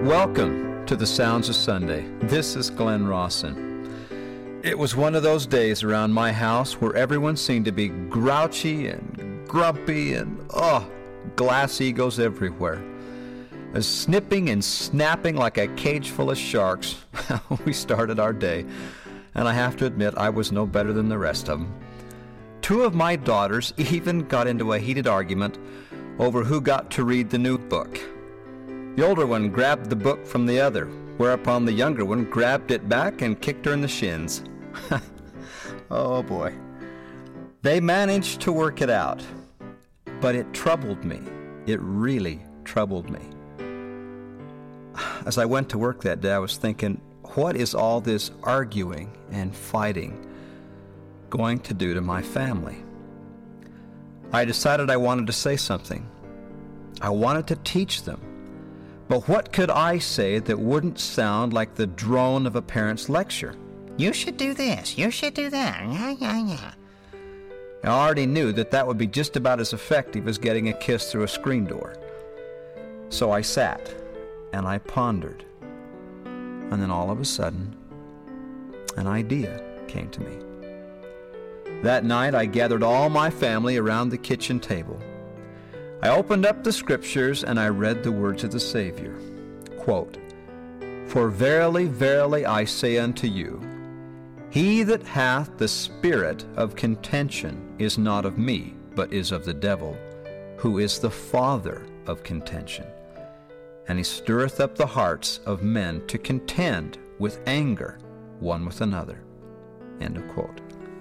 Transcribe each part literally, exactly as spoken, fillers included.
Welcome to the Sounds of Sunday. This is Glenn Rawson. It was one of those days around my house where everyone seemed to be grouchy and grumpy and, oh, glass egos everywhere. As snipping and snapping like a cage full of sharks, we started our day, and I have to admit I was no better than the rest of them. Two of my daughters even got into a heated argument over who got to read the new book. The older one grabbed the book from the other, whereupon the younger one grabbed it back and kicked her in the shins. Oh boy. They managed to work it out, but it troubled me. It really troubled me. As I went to work that day, I was thinking, what is all this arguing and fighting going to do to my family? I decided I wanted to say something. I wanted to teach them. But what could I say that wouldn't sound like the drone of a parent's lecture? You should do this. You should do that. Yeah, yeah, yeah. I already knew that that would be just about as effective as getting a kiss through a screen door. So I sat and I pondered. And then all of a sudden, an idea came to me. That night I gathered all my family around the kitchen table. I opened up the scriptures and I read the words of the Savior. Quote, "For verily, verily, I say unto you, he that hath the spirit of contention is not of me, but is of the devil, who is the father of contention. And he stirreth up the hearts of men to contend with anger one with another." End of quote.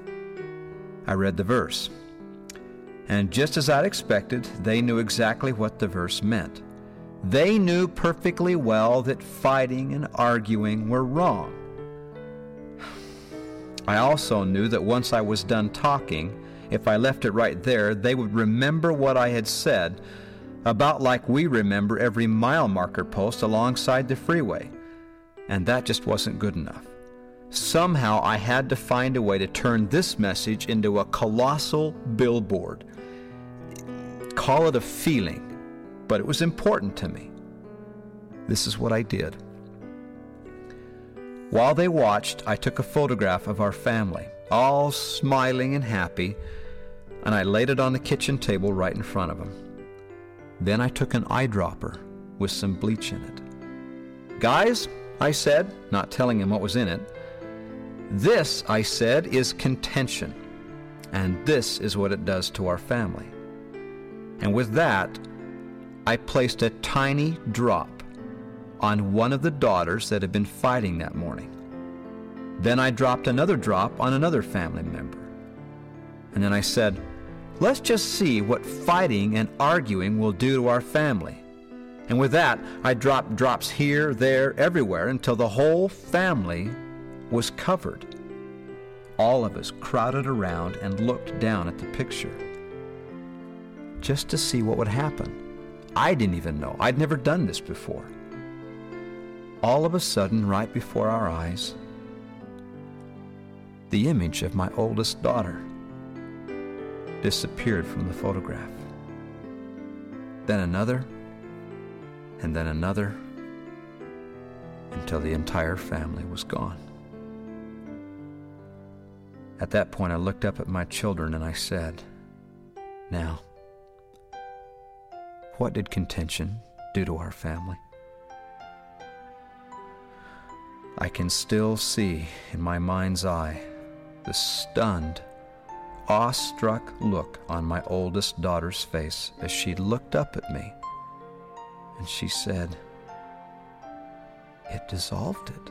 I read the verse. And just as I'd expected, they knew exactly what the verse meant. They knew perfectly well that fighting and arguing were wrong. I also knew that once I was done talking, if I left it right there, they would remember what I had said, about like we remember every mile marker post alongside the freeway. And that just wasn't good enough. Somehow I had to find a way to turn this message into a colossal billboard. Call it a feeling, but it was important to me. This is what I did. While they watched, I took a photograph of our family, all smiling and happy, and I laid it on the kitchen table right in front of them. Then I took an eyedropper with some bleach in it. "Guys," I said, not telling him what was in it, "this," I said, "is contention, and this is what it does to our family." And with that, I placed a tiny drop on one of the daughters that had been fighting that morning. Then I dropped another drop on another family member. And then I said, "Let's just see what fighting and arguing will do to our family." And with that, I dropped drops here, there, everywhere until the whole family was covered. All of us crowded around and looked down at the picture, just to see what would happen. I didn't even know. I'd never done this before. All of a sudden, right before our eyes, the image of my oldest daughter disappeared from the photograph. Then another, and then another, until the entire family was gone. At that point, I looked up at my children and I said, "Now, what did contention do to our family?" I can still see in my mind's eye the stunned, awestruck look on my oldest daughter's face as she looked up at me and she said, "It dissolved it."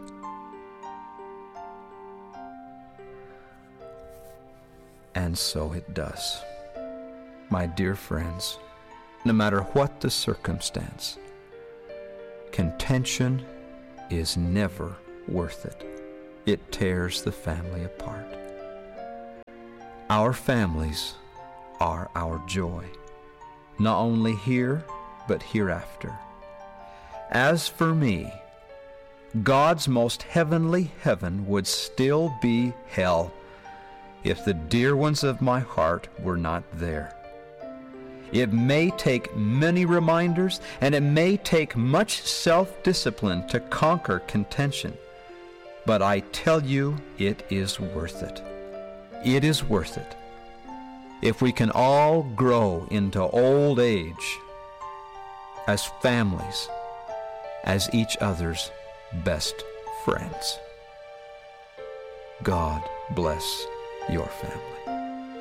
And so it does. My dear friends, no matter what the circumstance, contention is never worth it. It tears the family apart. Our families are our joy, not only here, but hereafter. As for me, God's most heavenly heaven would still be hell if the dear ones of my heart were not there. It may take many reminders, and it may take much self-discipline to conquer contention. But I tell you, it is worth it. It is worth it. If we can all grow into old age as families, as each other's best friends. God bless your family.